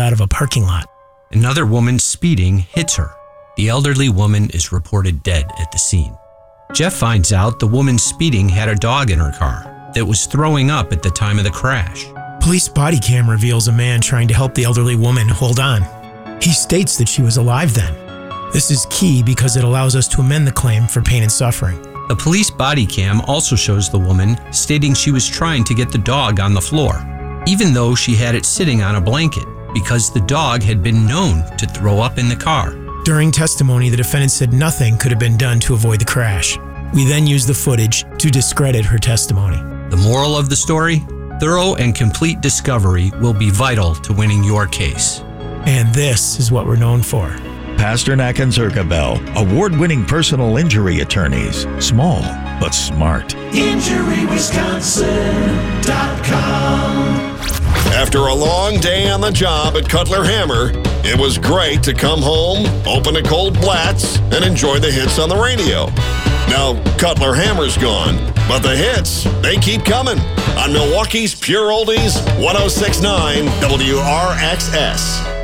out of a parking lot. Another woman speeding hits her. The elderly woman is reported dead at the scene. Jeff finds out the woman speeding had a dog in her car that was throwing up at the time of the crash. Police body cam reveals a man trying to help the elderly woman hold on. He states that she was alive then. This is key because it allows us to amend the claim for pain and suffering. The police body cam also shows the woman stating she was trying to get the dog on the floor, even though she had it sitting on a blanket, because the dog had been known to throw up in the car. During testimony, the defendant said nothing could have been done to avoid the crash. We then used the footage to discredit her testimony. The moral of the story? Thorough and complete discovery will be vital to winning your case. And this is what we're known for. Pasternak and Zirkabel, award-winning personal injury attorneys. Small, but smart. InjuryWisconsin.com. After a long day on the job at Cutler Hammer, it was great to come home, open a cold Blatz, and enjoy the hits on the radio. Now, Cutler Hammer's gone, but the hits, they keep coming on Milwaukee's Pure Oldies 106.9 WRXS.